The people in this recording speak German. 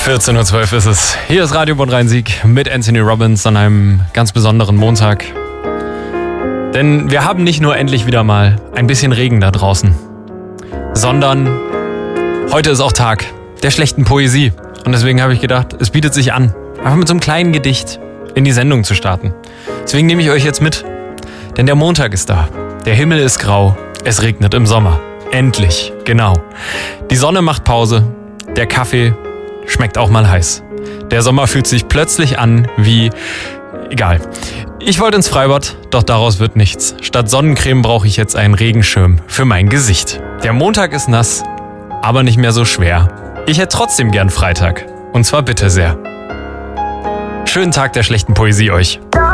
14:12 Uhr ist es. Hier ist Radio Bonn-Rhein-Sieg mit Anthony Robbins an einem ganz besonderen Montag. Denn wir haben nicht nur endlich wieder mal ein bisschen Regen da draußen, sondern heute ist auch Tag der schlechten Poesie. Und deswegen habe ich gedacht, es bietet sich an, einfach mit so einem kleinen Gedicht in die Sendung zu starten. Deswegen nehme ich euch jetzt mit, denn der Montag ist da. Der Himmel ist grau, es regnet im Sommer. Endlich, genau. Die Sonne macht Pause, der Kaffee schmeckt auch mal heiß. Der Sommer fühlt sich plötzlich an wie... Egal. Ich wollte ins Freibad, doch daraus wird nichts. Statt Sonnencreme brauche ich jetzt einen Regenschirm für mein Gesicht. Der Montag ist nass, aber nicht mehr so schwer. Ich hätte trotzdem gern Freitag. Und zwar bitte sehr. Schönen Tag der schlechten Poesie euch.